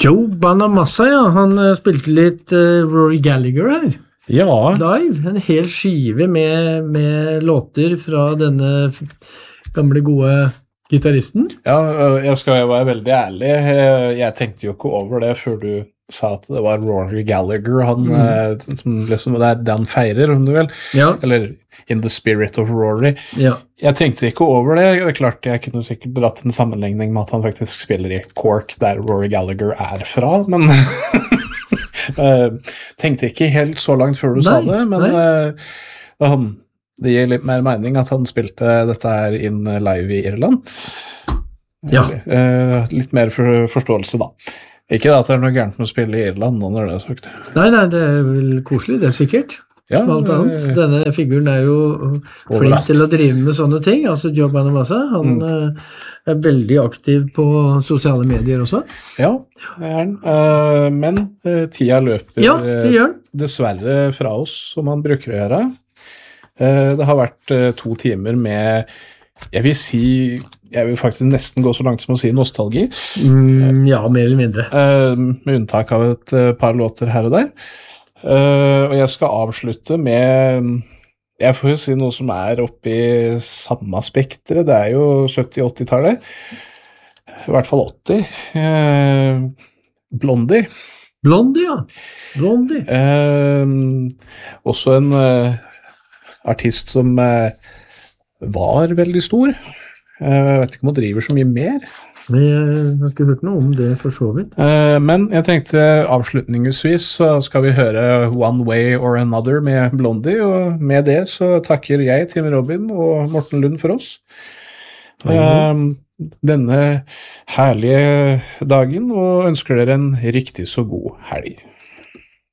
Joe Bonamassa, ja, han spilte litt Rory Gallagher her. Ja. Live, en hel skive med låter fra denne gamle gode gitarristen. Ja, jeg skal jo være veldig ærlig. Jeg tenkte jo ikke over det før du sa at det var Rory Gallagher, som liksom, det det han feirer, om du vil. Ja. Eller In the Spirit of Rory. Ja. Jeg tenkte ikke over det. Det er klart jeg kunne sikkert dratt en sammenligning med at han faktisk spiller i Cork, der Rory Gallagher fra, men tenkte ikke helt så langt før du sa det, men det gir litt mer mening at han spilte dette her inn live i Irland. Ja. Litt mer forståelse da. Ikke da at det noe gærent med å spille i Irland, nå når det sagt. Nei, det vel koselig, det sikkert. Ja, alt annet. Denne figuren jo flink til å drive med sånne ting, altså Joe Bonamassa, han veldig aktiv på sosiale medier også. Ja, det han. Men tida løper dessverre fra oss, som han bruker å gjøre. Det har vært 2 timer med, jeg vil faktisk nesten gå så langt som å si nostalgi. Ja, mer eller mindre. Med unntak av et par låter her og der. Og jeg skal avslutte med, jeg får jo si noe som oppe i samme spektret, det jo 70-80-tallet, i hvert fall 80. Blondie. Blondie, ja. Blondie. Også en artist som var veldig stor. Jeg vet ikke om hun driver så mye mer. Men jeg har ikke hørt noe om det for så vidt. Men jeg tenkte avslutningsvis så skal vi høre One Way or Another med Blondie, og med det så takker jeg Tim Robin og Morten Lund for oss. Denne herlige dagen, og ønsker dere en riktig så god helg.